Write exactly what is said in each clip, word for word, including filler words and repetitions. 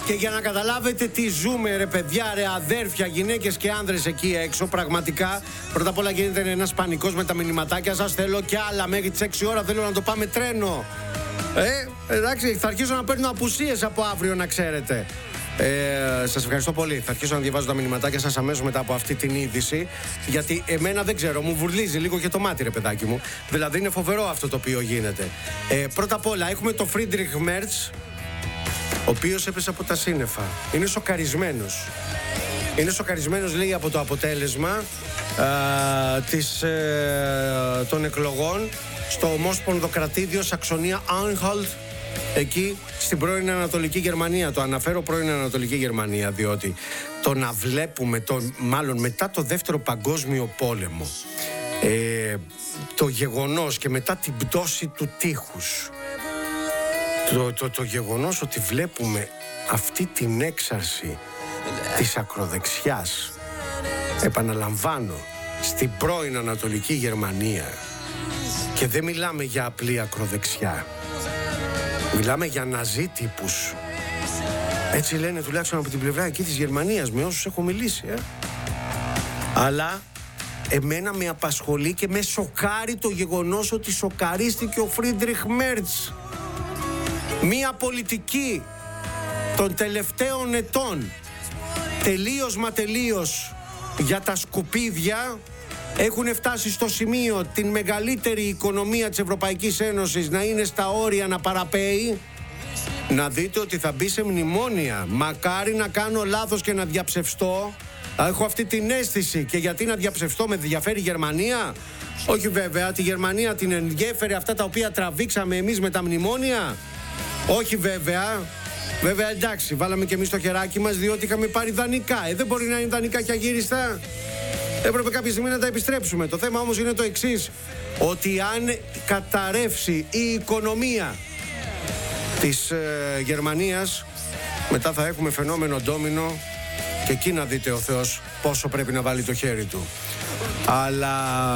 Και για να καταλάβετε τι ζούμε, ρε παιδιά, ρε αδέρφια, γυναίκες και άνδρες εκεί έξω, πραγματικά, πρώτα απ' όλα γίνεται ένας πανικός με τα μηνυματάκια σας. Θέλω κι άλλα μέχρι τις έξι ώρα, θέλω να το πάμε τρένο. Ε, εντάξει, θα αρχίσω να παίρνω απουσίες από αύριο, να ξέρετε. Ε, σας ευχαριστώ πολύ. Θα αρχίσω να διαβάζω τα μηνυματάκια σας αμέσως μετά από αυτή την είδηση. Γιατί εμένα δεν ξέρω, μου βουρλίζει λίγο και το μάτι, ρε παιδάκι μου. Δηλαδή είναι φοβερό αυτό το οποίο γίνεται. Ε, πρώτα απ' όλα έχουμε το Friedrich Merz, ο οποίος έπεσε από τα σύννεφα. Είναι σοκαρισμένος. Είναι σοκαρισμένος, λέει, από το αποτέλεσμα α, της, ε, των εκλογών στο Ομόσπονδο Κρατήδιο Σαξονία Άνχαλτ, εκεί στην πρώην Ανατολική Γερμανία. Το αναφέρω πρώην Ανατολική Γερμανία, διότι το να βλέπουμε, το, μάλλον μετά το Δεύτερο Παγκόσμιο Πόλεμο, ε, το γεγονός και μετά την πτώση του τείχους, Το, το, το γεγονός ότι βλέπουμε αυτή την έξαρση της ακροδεξιάς, επαναλαμβάνω, στην πρώην Ανατολική Γερμανία, και δεν μιλάμε για απλή ακροδεξιά, μιλάμε για ναζί τύπους. Έτσι λένε τουλάχιστον από την πλευρά εκεί της Γερμανίας, με όσους έχω μιλήσει, ε. Αλλά εμένα με απασχολεί και με σοκάρει το γεγονός ότι σοκαρίστηκε ο Φρίντριχ Μέρτς. Μία πολιτική των τελευταίων ετών, τελείως μα τελείως για τα σκουπίδια, έχουν φτάσει στο σημείο την μεγαλύτερη οικονομία της Ευρωπαϊκής Ένωσης να είναι στα όρια να παραπέει. Να δείτε ότι θα μπει σε μνημόνια. Μακάρι να κάνω λάθος και να διαψευστώ. Έχω αυτή την αίσθηση. Και γιατί να διαψευστώ, με ενδιαφέρει η Γερμανία? Όχι βέβαια, τη Γερμανία την ενδιέφερε αυτά τα οποία τραβήξαμε εμείς με τα μνημόνια? Όχι βέβαια. Βέβαια εντάξει, βάλαμε και εμείς το χεράκι μας διότι είχαμε πάρει δανεικά. Ε, δεν μπορεί να είναι δανεικά και αγύριστα. Έπρεπε κάποια στιγμή να τα επιστρέψουμε. Το θέμα όμως είναι το εξής, ότι αν καταρρεύσει η οικονομία της ε, Γερμανίας, μετά θα έχουμε φαινόμενο ντόμινο, και εκεί να δείτε ο Θεός πόσο πρέπει να βάλει το χέρι του. Αλλά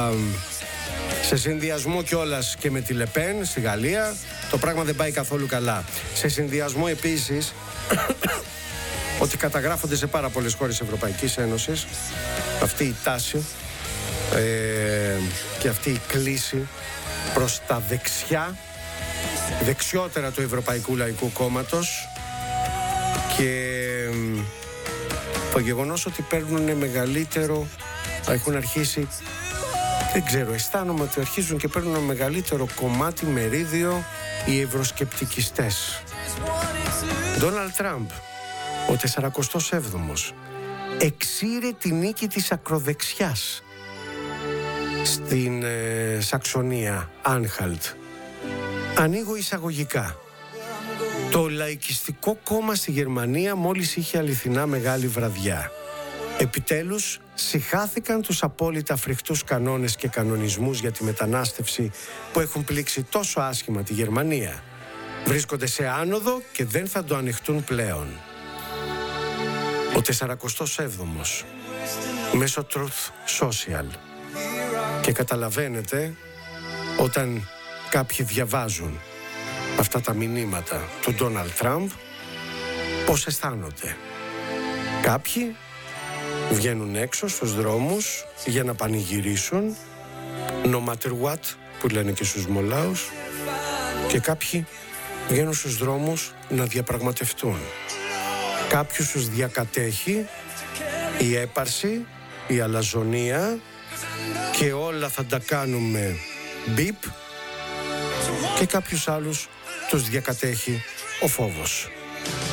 σε συνδυασμό κιόλας και με τη Λεπέν στη Γαλλία, το πράγμα δεν πάει καθόλου καλά. Σε συνδυασμό επίσης ότι καταγράφονται σε πάρα πολλές χώρες Ευρωπαϊκής Ένωσης αυτή η τάση ε, και αυτή η κλίση προς τα δεξιά, δεξιότερα του Ευρωπαϊκού Λαϊκού Κόμματος, και ε, το γεγονός ότι παίρνουν μεγαλύτερο, έχουν αρχίσει, δεν ξέρω, αισθάνομαι ότι αρχίζουν και παίρνουν μεγαλύτερο κομμάτι, μερίδιο, οι ευρωσκεπτικιστές. Ντόναλντ Τραμπ, ο σαρανταεπτός έβδομος, εξήρε τη νίκη της ακροδεξιάς στην ε, Σαξονία Άνχαλτ. Ανοίγω εισαγωγικά. Το λαϊκιστικό κόμμα στη Γερμανία μόλις είχε αληθινά μεγάλη βραδιά. Επιτέλους συχάθηκαν τους απόλυτα φρικτούς κανόνες και κανονισμούς για τη μετανάστευση που έχουν πλήξει τόσο άσχημα τη Γερμανία. Βρίσκονται σε άνοδο και δεν θα το ανοιχτούν πλέον. Ο σαρανταεπτός έβδομος μέσω Truth Social. Και καταλαβαίνετε, όταν κάποιοι διαβάζουν αυτά τα μηνύματα του Ντόναλντ Τραμπ, πώς αισθάνονται. Κάποιοι βγαίνουν έξω στους δρόμους για να πανηγυρίσουν, no matter what, που λένε και στους μολάους, και κάποιοι βγαίνουν στους δρόμους να διαπραγματευτούν. Κάποιους τους διακατέχει η έπαρση, η αλαζονία, και όλα θα τα κάνουμε μπιπ, και κάποιους άλλους τους διακατέχει ο φόβος.